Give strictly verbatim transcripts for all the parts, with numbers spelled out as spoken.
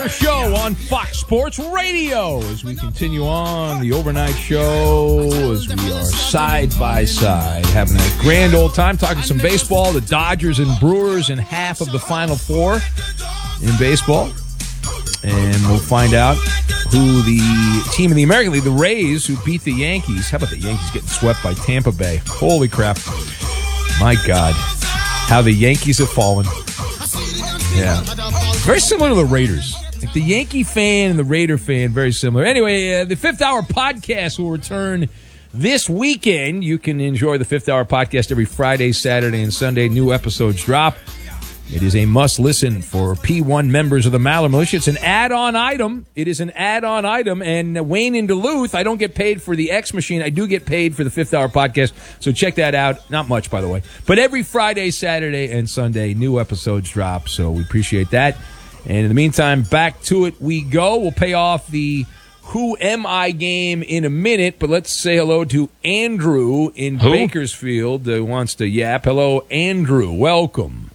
Maller Show on Fox Sports Radio as we continue on the overnight show as we are side by side having a grand old time talking some baseball, the Dodgers and Brewers in half of the Final Four in baseball. And we'll find out who the team in the American League, the Rays, who beat the Yankees. How about the Yankees getting swept by Tampa Bay? Holy crap. My God. How the Yankees have fallen. Yeah. Very similar to the Raiders. Like the Yankee fan and the Raider fan, very similar. Anyway, uh, the Fifth Hour Podcast will return this weekend. You can enjoy the Fifth Hour Podcast every Friday, Saturday, and Sunday. New episodes drop. It is a must-listen for P one members of the Maller Militia. It's an add-on item. It is an add-on item. And Wayne in Duluth, I don't get paid for the X Machine. I do get paid for the Fifth Hour Podcast. So check that out. Not much, by the way. But every Friday, Saturday, and Sunday, new episodes drop. So we appreciate that. And in the meantime, back to it we go. We'll pay off the Who Am I game in a minute. But let's say hello to Andrew in Who? Bakersfield who wants to yap. Hello, Andrew. Welcome.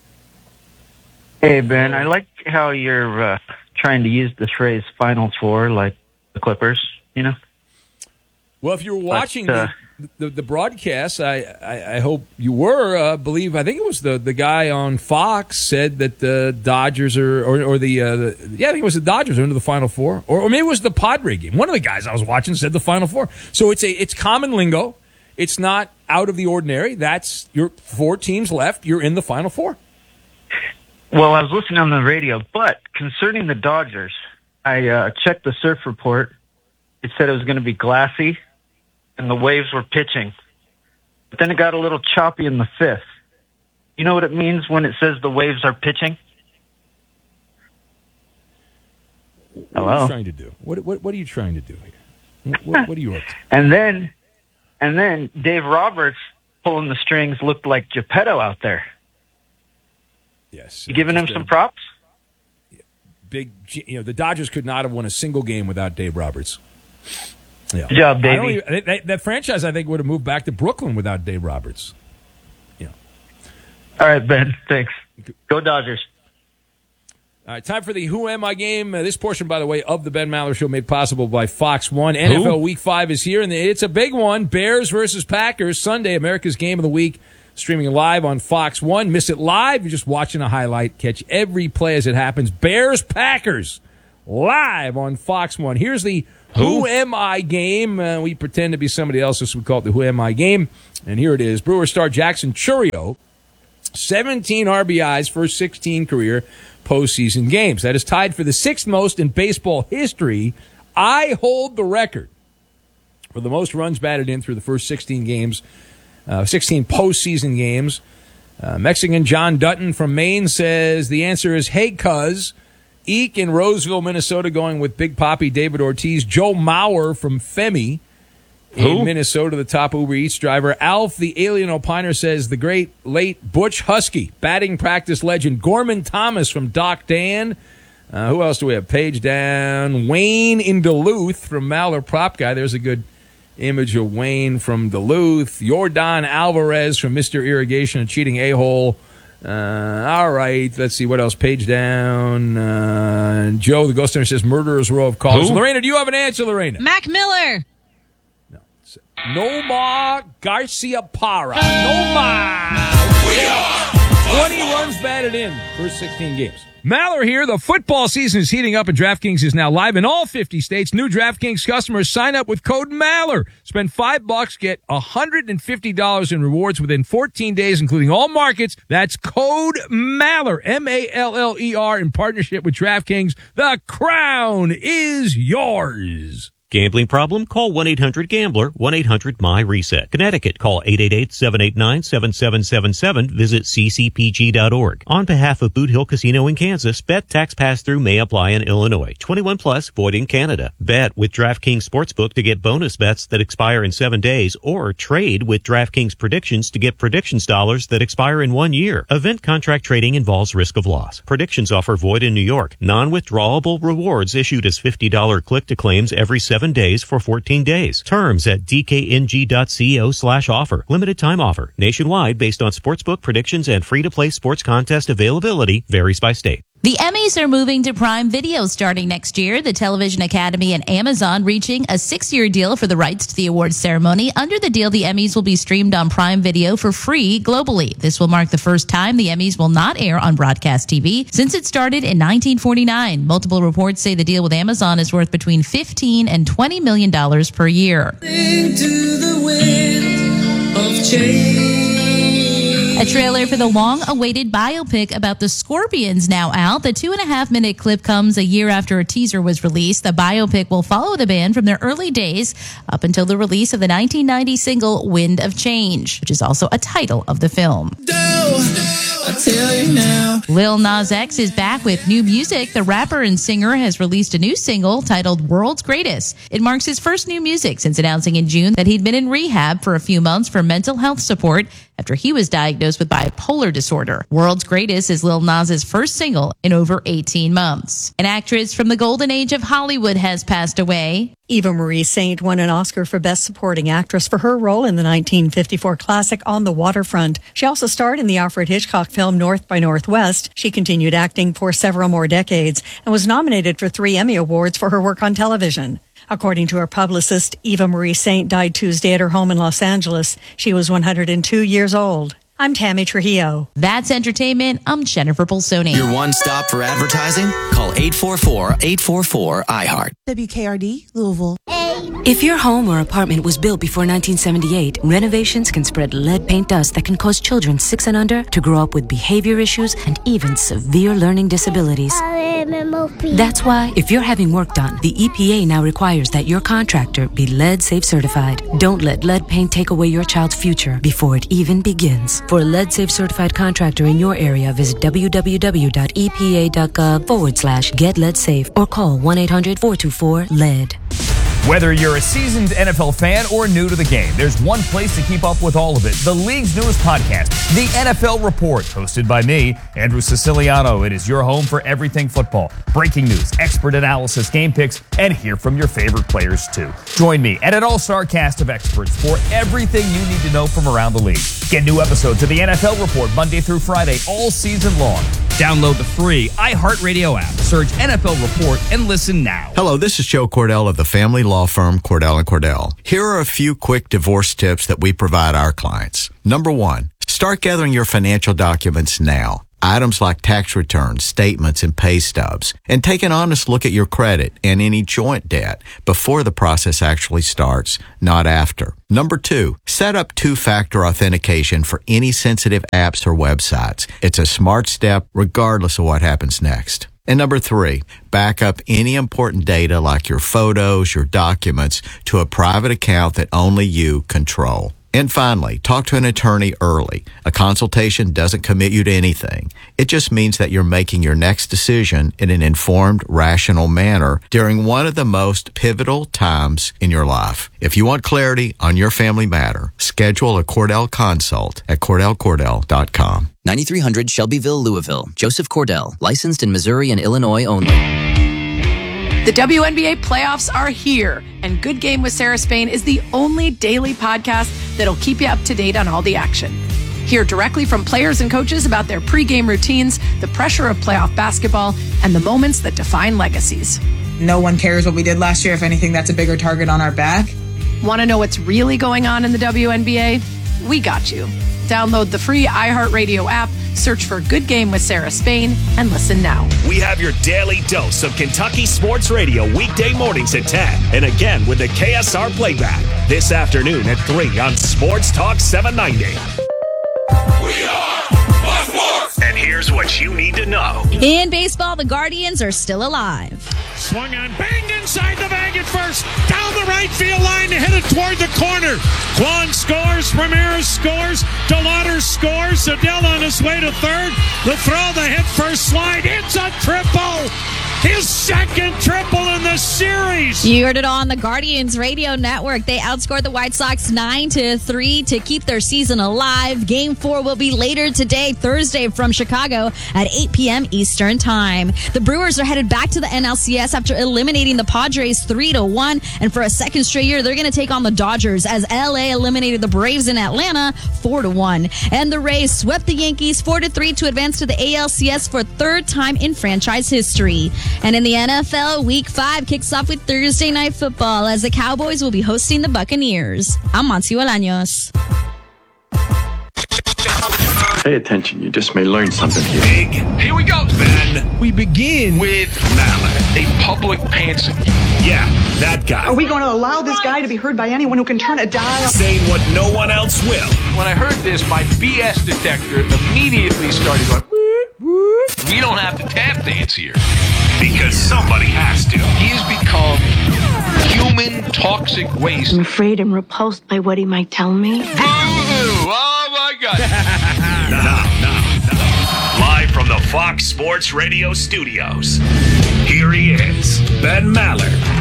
Hey, Ben, I like how you're uh, trying to use the phrase Final Four like the Clippers, you know? Well, if you were watching but, uh, the, the the broadcast, I, I, I hope you were, uh, believe, I think it was the, the guy on Fox said that the Dodgers are, or, or the, uh, the, yeah, I think it was the Dodgers are into the Final Four. Or, or maybe it was the Padre game. One of the guys I was watching said the Final Four. So it's a it's common lingo. It's not out of the ordinary. That's your four teams left. You're in the Final Four. Well, I was listening on the radio, but concerning the Dodgers, I uh, checked the surf report. It said it was going to be glassy, and the waves were pitching. But then it got a little choppy in the fifth. You know what it means when it says the waves are pitching? What Hello? are you trying to do? What what what are you trying to do here? What, what are you up to? And then, and then Dave Roberts pulling the strings looked like Geppetto out there. Yes. You giving him some props? Big, you know, the Dodgers could not have won a single game without Dave Roberts. Yeah. Good job, I Davey. don't even, that, that franchise, I think, would have moved back to Brooklyn without Dave Roberts. Yeah. All right, Ben. Thanks. Go Dodgers. All right, time for the Who Am I game. Uh, this portion, by the way, of the Ben Maller Show made possible by Fox one. N F L Week five is here, and it's a big one. Bears versus Packers, Sunday, America's Game of the Week. Streaming live on Fox one. Miss it live, you're just watching a highlight. Catch every play as it happens. Bears-Packers live on Fox one. Here's the Who, Who Am I game. Uh, we pretend to be somebody else, so we call it the Who Am I game. And here it is. Brewer star Jackson Chourio, seventeen R B Is, first sixteen career postseason games. That is tied for the sixth most in baseball history. I hold the record for the most runs batted in through the first sixteen games. Uh, sixteen postseason games. Uh, Mexican John Dutton from Maine says the answer is, hey, cuz. Eek in Roseville, Minnesota, going with Big Papi David Ortiz. Joe Mauer from Femi in Who? Minnesota, the top Uber Eats driver. Alf, the alien opiner, says the great late Butch Husky, batting practice legend. Gorman Thomas from Doc Dan. Uh, who else do we have? Page down. Wayne in Duluth from Maller Prop Guy. There's a good image of Wayne from Duluth. Yordan Alvarez from Mister Irrigation, a cheating a-hole. Uh, all right, let's see what else. Page down. Uh, Joe, the Ghost Hunter, says Murderer's Row of Calls. Who? Lorena, do you have an answer, Lorena? Mac Miller. No. Nomar Garcia Parra. Nomar. twenty runs batted in first sixteen games. Maller here. The football season is heating up and DraftKings is now live in all fifty states. New DraftKings customers sign up with code Maller. Spend five bucks, get one hundred fifty dollars in rewards within fourteen days, including all markets. That's code Maller, M A L L E R, in partnership with DraftKings. The crown is yours. Gambling problem? Call one eight hundred gambler, one eight hundred M Y reset. Connecticut, call eight eight eight, seven eight nine, seven seven seven seven. Visit c c p g dot org. On behalf of Boot Hill Casino in Kansas, bet tax pass-through may apply in Illinois. twenty-one plus, void in Canada. Bet with DraftKings Sportsbook to get bonus bets that expire in seven days, or trade with DraftKings Predictions to get predictions dollars that expire in one year. Event contract trading involves risk of loss. Predictions offer void in New York. Non-withdrawable rewards issued as fifty dollars click-to-claims every seven days for fourteen days. Terms at d k n g dot co slash offer. Limited time offer. Nationwide based on sportsbook predictions and free-to-play sports contest availability varies by state. The Emmys are moving to Prime Video starting next year. The Television Academy and Amazon reaching a six-year deal for the rights to the awards ceremony. Under the deal, the Emmys will be streamed on Prime Video for free globally. This will mark the first time the Emmys will not air on broadcast T V since it started in nineteen forty-nine. Multiple reports say the deal with Amazon is worth between fifteen and twenty million dollars per year. Into the wind of change. A trailer for the long-awaited biopic about the Scorpions now out. The two-and-a-half-minute clip comes a year after a teaser was released. The biopic will follow the band from their early days up until the release of the nineteen ninety single Wind of Change, which is also a title of the film. I tell you now. Lil Nas X is back with new music. The rapper and singer has released a new single titled World's Greatest. It marks his first new music since announcing in June that he'd been in rehab for a few months for mental health support after he was diagnosed with bipolar disorder. World's Greatest is Lil Nas's first single in over eighteen months. An actress from the golden age of Hollywood has passed away. Eva Marie Saint won an Oscar for Best Supporting Actress for her role in the nineteen fifty-four classic On the Waterfront. She also starred in the Alfred Hitchcock film North by Northwest. She continued acting for several more decades and was nominated for three Emmy Awards for her work on television. According to her publicist, Eva Marie Saint died Tuesday at her home in Los Angeles. She was one hundred two years old. I'm Tammy Trujillo. That's entertainment. I'm Jennifer Bolsoni. Your one stop for advertising? Call eight four four, eight four four, I heart. W K R D, Louisville. If your home or apartment was built before nineteen seventy-eight, renovations can spread lead paint dust that can cause children six and under to grow up with behavior issues and even severe learning disabilities. That's why, if you're having work done, the E P A now requires that your contractor be lead safe certified. Don't let lead paint take away your child's future before it even begins. For a lead safe certified contractor in your area, visit www.epa.gov forward slash get lead safe or call one eight hundred, four two four, lead. Whether you're a seasoned N F L fan or new to the game, there's one place to keep up with all of it. The league's newest podcast, The N F L Report, hosted by me, Andrew Siciliano. It is your home for everything football. Breaking news, expert analysis, game picks, and hear from your favorite players, too. Join me and an all-star cast of experts for everything you need to know from around the league. Get new episodes of The N F L Report Monday through Friday all season long. Download the free iHeartRadio app. Search N F L Report and listen now. Hello, this is Joe Cordell of the family law firm Cordell and Cordell. Here are a few quick divorce tips that we provide our clients. Number one, start gathering your financial documents now. Items like tax returns, statements, and pay stubs. And take an honest look at your credit and any joint debt before the process actually starts, not after. Number two, set up two-factor authentication for any sensitive apps or websites. It's a smart step regardless of what happens next. And number three, back up any important data like your photos, your documents to a private account that only you control. And finally, talk to an attorney early. A consultation doesn't commit you to anything. It just means that you're making your next decision in an informed, rational manner during one of the most pivotal times in your life. If you want clarity on your family matter, schedule a Cordell consult at Cordell Cordell dot com. ninety-three hundred Shelbyville, Louisville. Joseph Cordell, licensed in Missouri and Illinois only. The W N B A playoffs are here, and Good Game with Sarah Spain is the only daily podcast that'll keep you up to date on all the action. Hear directly from players and coaches about their pregame routines, the pressure of playoff basketball, and the moments that define legacies. No one cares what we did last year. If anything, that's a bigger target on our back. Want to know what's really going on in the W N B A? We got you. Download the free iHeartRadio app, search for Good Game with Sarah Spain, and listen now. We have your daily dose of Kentucky sports radio weekday mornings at ten, and again with the K S R playback this afternoon at three on Sports Talk seven ninety. We are Fox Sports! And here's what you need to know. In baseball, the Guardians are still alive. Swung on, banged inside the bag at first, down the right field line to hit it toward the corner. Kwan scores, Ramirez scores, DeLauder scores, Adele on his way to third. The throw, the hit, first slide, it's a triple. His second triple in the series. Yankees. You heard it on the Guardians Radio Network. They outscored the White Sox nine to three to keep their season alive. Game four will be later today, Thursday, from Chicago at eight p.m. Eastern Time. The Brewers are headed back to the N L C S after eliminating the Padres three to one. And for a second straight year, they're going to take on the Dodgers as L A eliminated the Braves in Atlanta four to one. And the Rays swept the Yankees four to three to advance to the A L C S for third time in franchise history. And in the N F L, Week five kicks off with Thursday Night Football as the Cowboys will be hosting the Buccaneers. I'm Monty Bolaños. Pay attention, you just may learn something here. Big. Here we go, Ben. We begin with Maller, a public pantser. Yeah, that guy. Are we going to allow this guy to be heard by anyone who can turn a dial? Saying what no one else will. When I heard this, my B S detector immediately started going, whoop, whoop. We don't have to tap dance here. Because somebody has to. He has become human toxic waste. I'm afraid I'm repulsed by what he might tell me. Boo! Oh, my God. Now, now, now. Live from the Fox Sports Radio studios, here he is, Ben Maller.